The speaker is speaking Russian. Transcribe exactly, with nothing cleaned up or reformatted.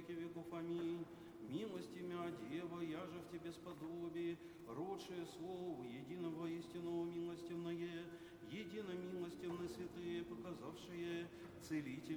веки веков. Аминь. Милости мя, Дева, я же в тебе сподобие, родшее Слово, единого истинного милостивное, едино милостивны святые, показавшие целитель.